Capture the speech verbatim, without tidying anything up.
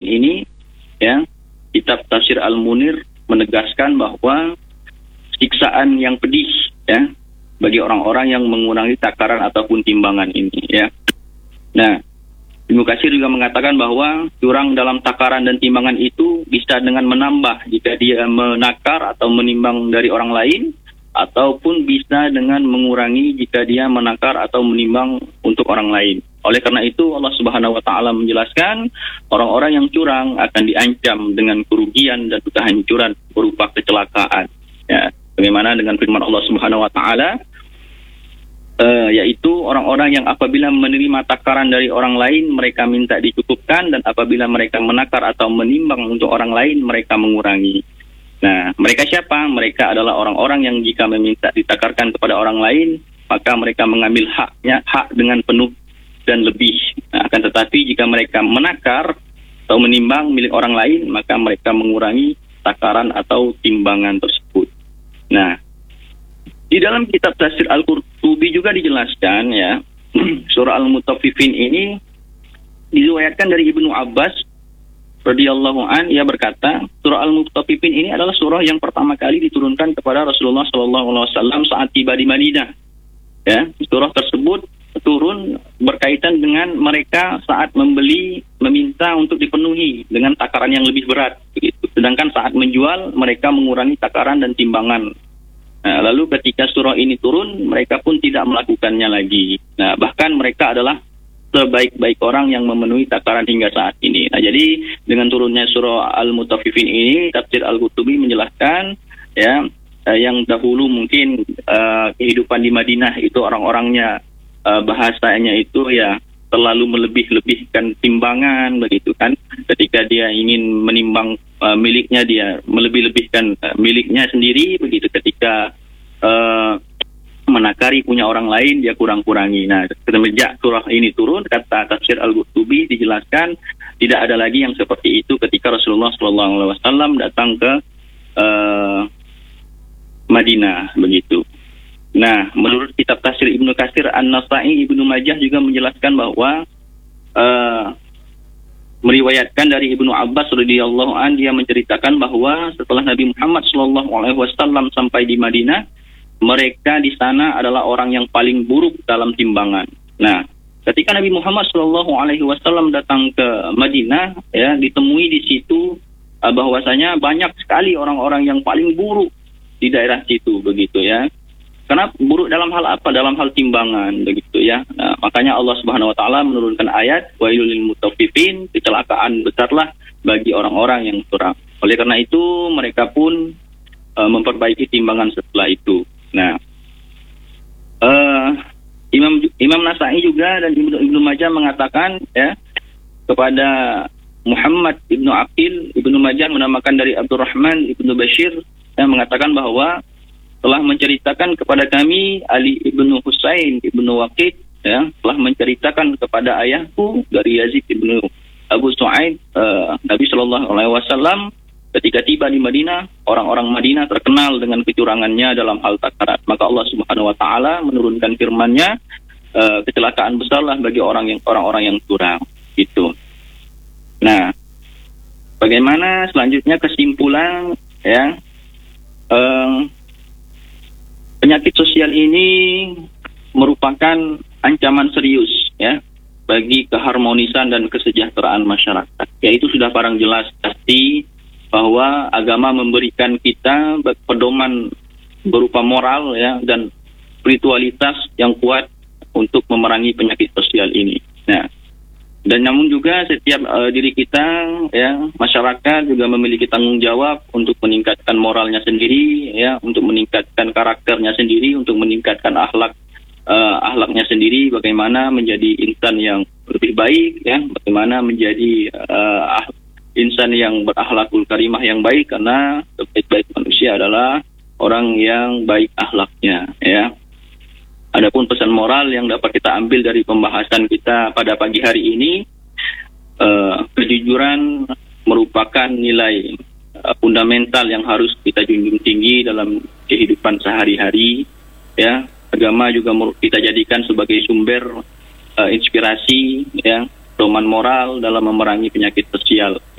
ini, ya, kitab Tafsir Al-Munir menegaskan bahwa siksaan yang pedih, ya, bagi orang-orang yang mengurangi takaran ataupun timbangan ini, ya. Nah, Ibnu Katsir juga mengatakan bahwa curang dalam takaran dan timbangan itu bisa dengan menambah jika dia menakar atau menimbang dari orang lain, ataupun bisa dengan mengurangi jika dia menakar atau menimbang untuk orang lain. Oleh karena itu Allah Subhanahu wa taala menjelaskan orang-orang yang curang akan diancam dengan kerugian dan kehancuran berupa kecelakaan. Ya, bagaimana dengan firman Allah Subhanahu wa taala, Uh, yaitu orang-orang yang apabila menerima takaran dari orang lain mereka minta dicukupkan, dan apabila mereka menakar atau menimbang untuk orang lain mereka mengurangi. Nah, mereka siapa? Mereka adalah orang-orang yang jika meminta ditakarkan kepada orang lain maka mereka mengambil haknya, hak dengan penuh dan lebih. Nah, akan tetapi jika mereka menakar atau menimbang milik orang lain maka mereka mengurangi takaran atau timbangan tersebut. Nah, di dalam kitab Tafsir Al-Qurtubi juga dijelaskan, ya, surah Al-Mutaffifin ini diriwayatkan dari Ibnu Abbas radhiyallahu an, ia berkata, surah Al-Mutaffifin ini adalah surah yang pertama kali diturunkan kepada Rasulullah sallallahu alaihi wasallam saat tiba di Madinah. Ya, surah tersebut turun berkaitan dengan mereka saat membeli, meminta untuk dipenuhi dengan takaran yang lebih berat, begitu. Sedangkan saat menjual mereka mengurangi takaran dan timbangan. Nah, lalu ketika surah ini turun, mereka pun tidak melakukannya lagi. Nah, bahkan mereka adalah sebaik-baik orang yang memenuhi takaran hingga saat ini. Nah, jadi dengan turunnya surah Al-Mutaffifin ini, Tafsir Al-Qurtubi menjelaskan, ya, eh, yang dahulu mungkin eh, kehidupan di Madinah itu orang-orangnya eh, bahasanya itu ya terlalu melebih-lebihkan timbangan, begitu kan. Ketika dia ingin menimbang uh, miliknya, dia melebih-lebihkan uh, miliknya sendiri, begitu. Ketika uh, menakari punya orang lain, dia kurang-kurangi. Nah, semenjak surah ini turun, kata Tafsir Al-Qurtubi dijelaskan, tidak ada lagi yang seperti itu ketika Rasulullah shallallahu alaihi wasallam datang ke uh, Madinah, begitu. Nah, menurut kitab Tafsir Ibnu Katsir, An-Nasa'i, Ibnu Majah juga menjelaskan bahwa uh, meriwayatkan dari Ibnu Abbas radhiyallahu an, dia menceritakan bahwa setelah Nabi Muhammad shallallahu alaihi wasallam sampai di Madinah, mereka di sana adalah orang yang paling buruk dalam timbangan. Nah, ketika Nabi Muhammad shallallahu alaihi wasallam datang ke Madinah, ya, ditemui di situ uh, bahwasanya banyak sekali orang-orang yang paling buruk di daerah situ, begitu, ya. Karena buruk dalam hal apa? Dalam hal timbangan, begitu, ya. Nah, makanya Allah Subhanahu wa taala menurunkan ayat wailul lil mutaffifin, kecelakaan besarlah bagi orang-orang yang curang. Oleh karena itu mereka pun uh, memperbaiki timbangan setelah itu. Nah, uh, Imam Imam Nasa'i juga dan Ibnu Ibnu Majah mengatakan, ya, kepada Muhammad Ibnu Aqil, Ibnu Majah menamakan dari Abdurrahman Ibnu Bashir, yang mengatakan bahwa telah menceritakan kepada kami Ali ibnu Husain ibnu Waqid, ya, telah menceritakan kepada ayahku dari Yazid ibnu Abu Su'aid, uh, Nabi Shallallahu Alaihi Wasallam ketika tiba di Madinah, orang-orang Madinah terkenal dengan kecurangannya dalam hal takaran. Maka Allah Subhanahu Wa Taala menurunkan firman-Nya, uh, kecelakaan besarlah bagi orang yang orang-orang yang curang. Itu. Nah, bagaimana selanjutnya kesimpulan, ya? Uh, Penyakit sosial ini merupakan ancaman serius, ya, bagi keharmonisan dan kesejahteraan masyarakat. Yaitu sudah barang jelas pasti bahwa agama memberikan kita pedoman berupa moral, ya, dan spiritualitas yang kuat untuk memerangi penyakit sosial ini. Nah, dan namun juga setiap uh, diri kita, ya, masyarakat juga memiliki tanggung jawab untuk meningkatkan moralnya sendiri, ya, untuk meningkatkan karakternya sendiri, untuk meningkatkan akhlak uh, akhlaknya sendiri, bagaimana menjadi insan yang lebih baik, ya, bagaimana menjadi uh, insan yang berakhlakul karimah yang baik, karena sebaik-baik manusia adalah orang yang baik akhlaknya, ya. Adapun pesan moral yang dapat kita ambil dari pembahasan kita pada pagi hari ini, uh, kejujuran merupakan nilai uh, fundamental yang harus kita junjung tinggi dalam kehidupan sehari-hari, ya. Agama juga kita jadikan sebagai sumber uh, inspirasi, ya, pedoman moral dalam memerangi penyakit sosial.